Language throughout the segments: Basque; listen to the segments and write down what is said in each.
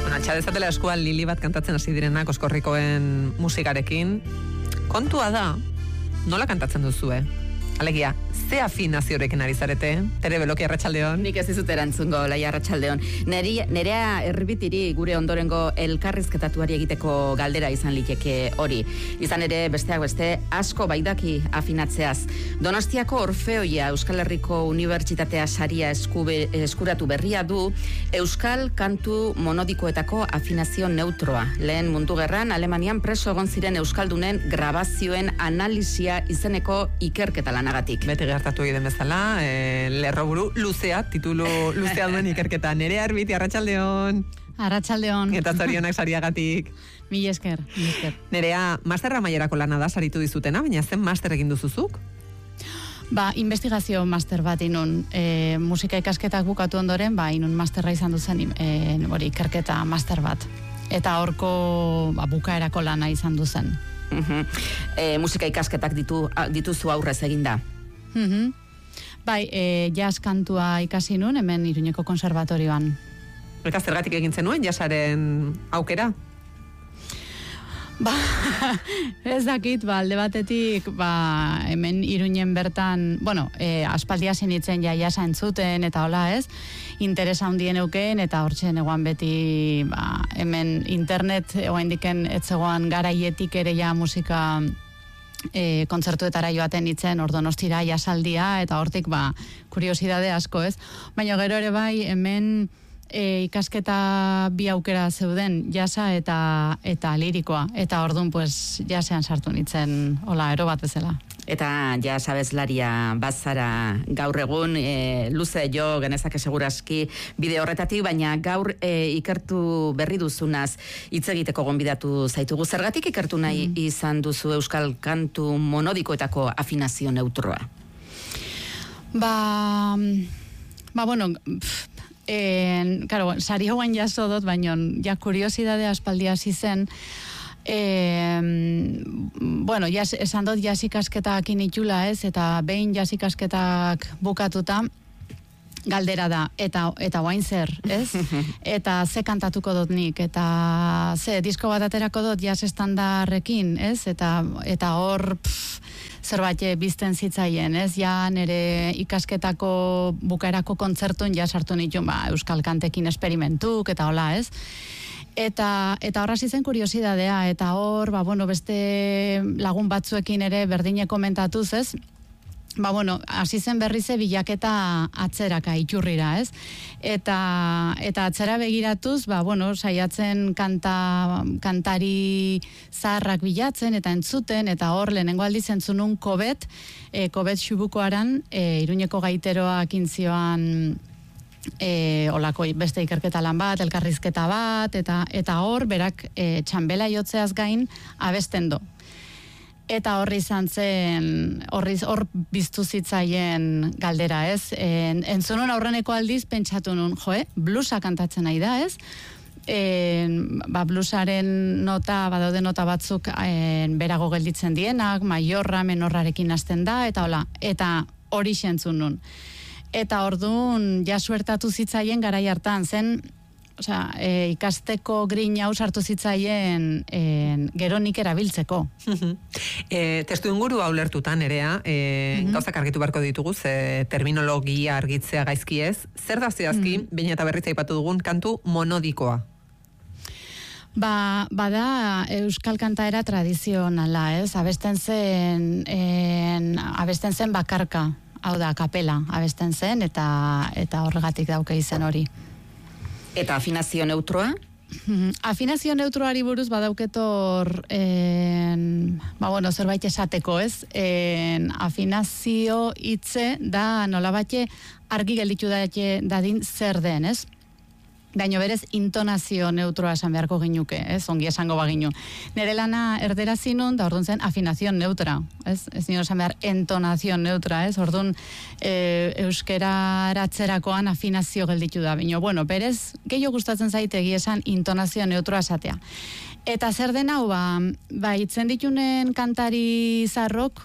Bueno, altxadezatela eskuan Lili bat kantatzen hasi direnak Oskorrikoen musikarekin. Kontua da, nola kantatzen duzue? Alegia, ze afinaziorekin ari zarete? Tere Beloki, arratsaldeon. Nik ez dizut erantzungo, Laia, arratsaldeon. Nerea Erribitiri gure ondorengo elkarrizketatuari egiteko galdera izan liteke hori. Izan ere, besteak beste, asko baidaki afinatzeaz. Donostiako Orfeoia Euskal Herriko Unibertsitatea saria eskuratu berria du Euskal kantu monodikoetako afinazio neutroa. Lehen Mundu Gerran, Alemanian preso egon ziren euskaldunen grabazioen analisia izeneko ikerketa lana. Beti gertatu egiten bezala, lerroburu luzea, titulu luzea duen ikerketa. Nerea Arbiti, arratsaldeon. Arratsaldeon. Eta zorionak sariagatik. Mil esker. Nerea, masterra mailerako lana da saritu dizutena, baina zen master egin duzuzuk? Investigazio master bat inun. Musika ikasketak bukatu ondoren, inun masterra izan duzen ikerketa master bat. Eta horko bukaerako lana izan duzen. Musika ikasketak dituzu aurrez eginda. Jazz kantua ikasi nun, hemen Iruñeko konservatorioan. Eta zergatik egin zenuen jazzaren aukera? Ez dakit, alde batetik, hemen Iruñen bertan, aspaldia zenitzen jasa entzuten, eta hola ez, interesa handien euken, eta hortzen egoan beti, hemen internet, oaindiken etzegoan garaietik ere ja musika kontzertuetara joaten itzen, Ordonostira jasaldia, eta hortik, kuriosidade asko ez. Baina gero ere bai, hemen ikasketa bi aukera zeuden, jasa eta lirikoa, eta orduan jasean sartu nitzen, ero bat bezala. Eta jasa bezlaria bazara gaur egun, luze jo genezake seguraski bide horretatik, baina gaur ikertu berri duzunaz hitz egiteko gonbidatu zaitugu. Zergatik ikertu nahi izan duzu Euskal kantu monodikoetako afinazio neutroa? Sari hauan jaso dut, baina kuriosidade aspaldia hasi zen, esan dut jazz ikasketak initula ez, eta behin jazz ikasketak bukatuta, galdera da, eta oain zer, ez? Eta ze kantatuko dut nik, eta ze disko bat aterako dut jazz estandarrekin, ez? Eta hor zerbait bizten zitzaien, ez? Ja nire ikasketako bukaerako kontzertun ja sartu nituen Euskal kantekin esperimentuk, eta hola, ez? Eta horra zen kuriosidadea, eta hor, beste lagun batzuekin ere berdine komentatuz, ez? Hasi zen berrize bilaketa atzeraka iturrira, ez? Eta atzera begiratuz, saiatzen kantari zaharrak bilatzen eta entzuten, eta hor lehenengo aldiz entzunun Kobet Xubukoaran, Iruñeko gaiteroak intzioan olako beste ikerketa lan bat, elkarrizketa bat, eta hor berak txanbela jotzeaz gain abesten do. Eta horri izan zen, hor biztu zitzaien galdera, ez? Entzunun aurreneko aldiz pentsatu nun, bluesa kantatzen nahi da, ez? Bluesaren badaude nota batzuk berago gelditzen dienak, maiorra, menorrarekin hasten da, eta hori xentzun nun. Eta orduan, suertatu zitzaien garai hartan, zen, ikasteko grin hau sartu zitzaien gero nik erabiltzeko. Testu inguru hau lertutan, Nerea, gauzak argitu beharko ditugu, terminologia argitzea gaizki ez. Zer da zehazki, baina eta berriz aipatu dugun, kantu monodikoa? Bada Euskal kantaera tradizionala, ez? Abesten zen bakarka, hau da, kapela abesten zen, eta horregatik dauke izen hori. Eta afinazio neutroa? Afinazio neutroari buruz badauketor zerbait esateko, ez? Afinazio hitze da nolabait argi gelditu dadin zer den, ez? Daino berez intonazio neutroa esan beharko ginuke, ez? Ongi esango baginu. Nere lana erderazin nun, da orduan zen afinazio neutra, ez? Ez nio esan behar entonazio neutra, ez? Orduan euskera eratzerakoan afinazio gelditu da. Baina, berez, gehiago gustatzen zaitegi esan intonazio neutroa esatea. Eta zer den hau, itzen ditunen kantari zarrok,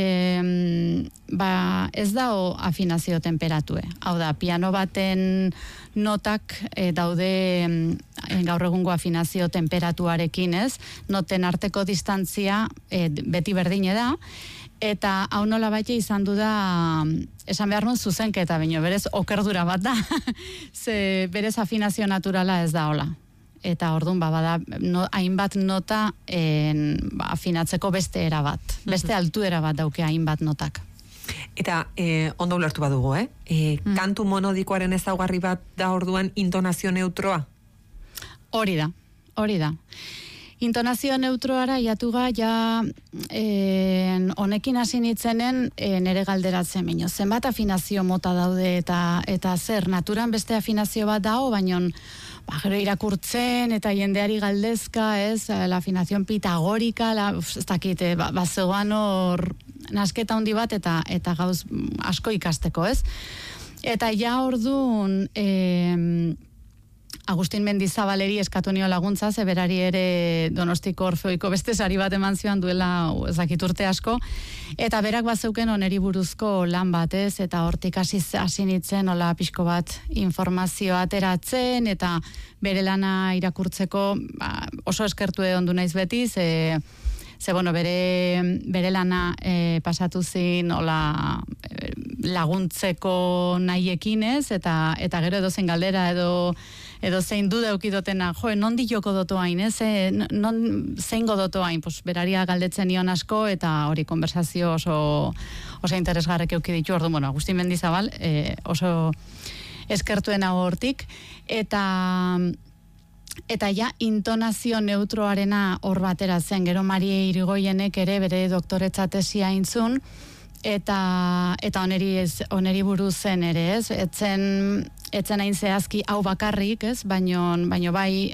ez dao afinazio temperatue. Hau da, piano baten notak daude gaur egungo afinazio temperatuarekin, ez? Noten arteko distantzia beti berdine da, eta hau nola baita izan du da, esan behar nun zuzenketa, baina berez okerdura bat da, ze berez afinazio naturala ez da hola. Eta orduan, bada, hainbat nota afinatzeko beste era bat, beste altuera bat dauke hainbat notak. Eta ondo ulertu badugu, kantu monodikoaren ezaugarri bat da orduan intonazio neutroa? Hori da. Intonazio neutroara jatuga ja honekin hasi nitzenen nere galderatzen baino. Zenbat afinazio mota daude eta zer, naturan beste afinazio bat dago, baino gero irakurtzen eta jendeari galdezka, ez, la afinación pitagórica, ez dakit, zegoan hor nasketa handi bat eta gauz asko ikasteko, ez? Eta ja orduan Agustin Mendizabaleri eskatu nio laguntza, ze berari ere Donostiko Orfeoiko beste sari bat eman zioan duela ezakit urte asko, eta berak bazeuken oneri buruzko lan batez, eta hortik hasi nitzen hola pixko bat informazioa ateratzen, eta bere lana irakurtzeko oso eskertu ondu naiz beti, ze bueno, bere lana pasatu zin hola laguntzeko nahiekin, ez, eta gero edozen galdera edo zein duda eukidotena, nondi joko doto hain, ez? Zein godoto hain, beraria galdetzen nion asko, eta hori konversazio oso interesgarrek eukiditu, orduan, bueno, Agustin Mendizabal, oso eskertuen hau hortik, eta ja, intonazio neutroarena hor batera zen, gero Marie Irigoyenek ere bere doktoretza tesia intzun, eta oneri buruz zen ere, ez? Etzen hain zehazki hau bakarrik, ez? Baino bai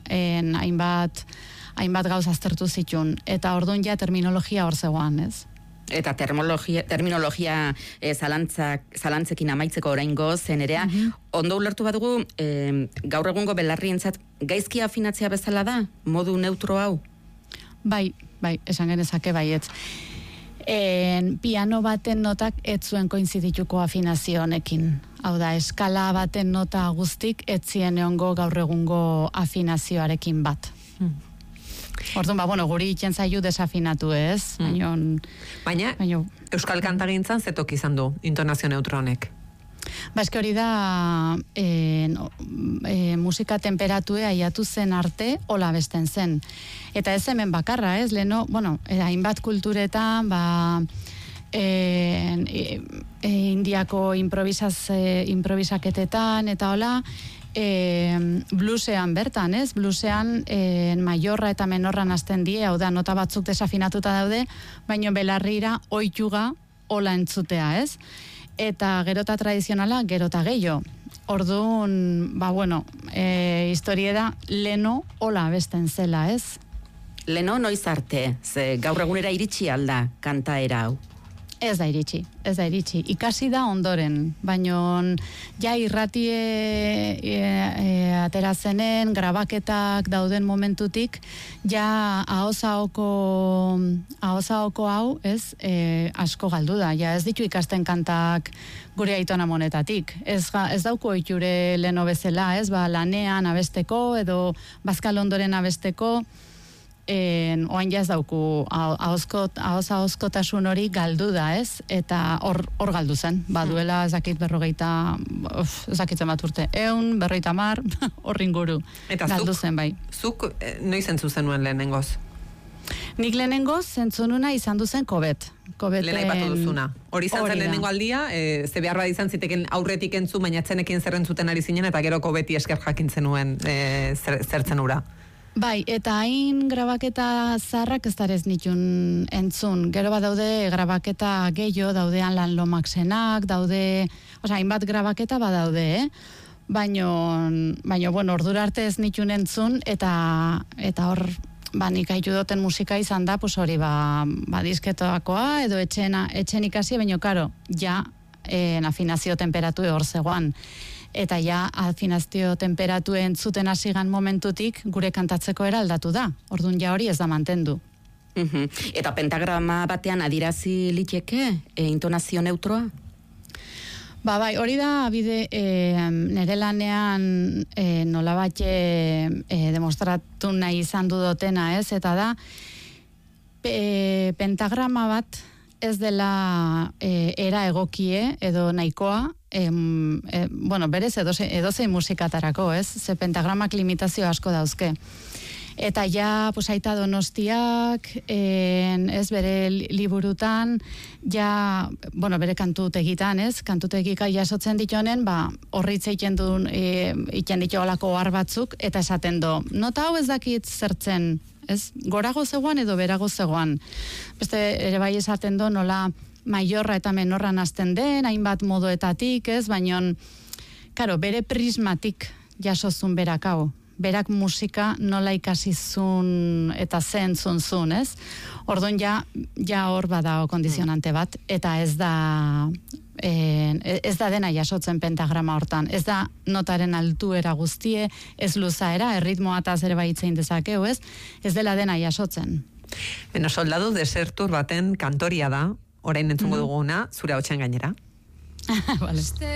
hainbat gauz aztertu zitun. Eta orduan ja terminologia hor zegoan, ez? Eta terminologia zalantzekin amaitzeko oraingo zenerea, ondo ulertu badugu, gaur egungo belarrientzat gaizki afinatzea bezala da, modu neutro hau? Bai, esan genezake baietz. Piano baten notak ez zuen koinzidituko afinazio honekin. Hau da, eskala baten nota guztik ez zien egongo gaur egungo afinazioarekin bat. Orduan, bueno, guri itzen zaiu desafinatu, ez? Baina, Euskal Kantagintzan zetok izan du intonazio neutro honek? Eski hori da musika temperatue aiatu zen arte hola besten zen. Eta ez hemen bakarra, ez? Leno, bueno, hainbat kulturetan, Indiako improvisaketetan eta hola, bluesean bertan, ez? Bluesean maiorra eta menorra hasten die, hau da, nota batzuk desafinatuta daude, baino belarrira oituga hola entzutea, ez? Eta gerota tradizionala, gerota gehiago. Orduan, bueno, historia da, leno hola besten zela, ez? Leno noiz arte, ze gaur egunera iritsi alda kantaera hau? Ez da iritsi. Ikasi da ondoren, baino ja irratie aterazenen, grabaketak dauden momentutik, ja ahosahoko hau, ez, asko galdu da. Ja ez ditu ikasten kantak gure aitona monetatik. Ez dauko ohiture leno bezala, ez, lanean abesteko edo bazkal ondoren abesteko, oain jaz dauku ahozkotasun hori galdu da, ez? Eta hor galdu zen. Baduela ezakit 40, ezakitzen bat urte. 150, horrin guru. Galdu zen, bai. Zuk noiz entzu zenuen lehenengoz? Nik lehenengoz zentzununa izan duzen Kobet. Lehen aipatu duzuna. Hori izan zen lehenengo aldia, ze behar bat izan ziteken aurretik entzu, baina etzenekin zerrentzuten ari zinen, eta gero Kobeti esker jakintzen nuen zertzen ura. Bai, eta hain grabaketa zarrak ez darez nitun entzun. Gero bat daude grabaketa gehiago, daudean lan lomaksenak, daude, hainbat grabaketa badaude, Baino, bueno, ordura arte ez nitun entzun, eta hor, nik haitu duten musika izan da, pues hori, disketoakoa, edo etxen ikasi, baino, karo, ja, afinazio temperatu hor zegoan. eta ja afinazio temperatu entzuten hasigan momentutik gure kantatzeko era aldatu da. Orduan ja hori ez da mantendu. Eta pentagrama batean adirazi liteke intonazio neutroa? Bai, hori da bide nire lanean nolabait demostratu nahi izan dudotena, ez? Eta da pentagrama bat ez dela era egokie edo nahikoa, bueno, berez edozein musikatarako, ez? Ze pentagramak limitazio asko dauzke. Eta ja, pues, Aita Donostiak, ez, bere liburutan, ja, bueno, bere kantutegitan, ez, kantutegika jasotzen ditonen, horritz egiten duen, egiten ditu olako ohar batzuk, eta esaten du, nota hau ez dakit zertzen, ez, gorago zegoan edo berago zegoan. Beste, ere bai esaten du, nola maiorra eta menorra nazten den, hainbat moduetatik, ez, baina, karo, bere prismatik jasozun berak hau. Berak musika nola ikasizun eta zentzunzun, ez? Orduan ja hor badao kondizionante bat, eta ez da dena jasotzen pentagrama hortan. Ez da notaren altuera guztie, ez luzaera, erritmoa eta ere bai itzein dezakeu, ez? Ez dela dena jasotzen. Beno, Soldadu Desertur baten kantoria da, orain entzungo duguna, zure hotxean gainera. Vale.